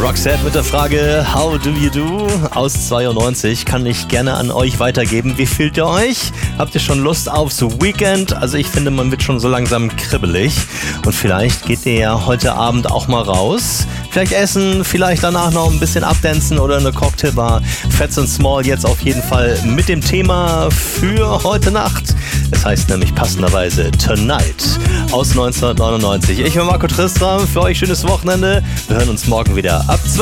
Roxette mit der Frage How do you do? Aus 92 kann ich gerne an euch weitergeben. Wie fühlt ihr euch? Habt ihr schon Lust aufs Weekend? Also ich finde, man wird schon so langsam kribbelig. Und vielleicht geht ihr ja heute Abend auch mal raus. Vielleicht essen, vielleicht danach noch ein bisschen abdancen oder eine Cocktailbar. Fats and Small jetzt auf jeden Fall mit dem Thema für heute Nacht. Es heißt nämlich passenderweise Tonight aus 1999. Ich bin Marco Tristram, für euch schönes Wochenende. Wir hören uns morgen wieder ab 12.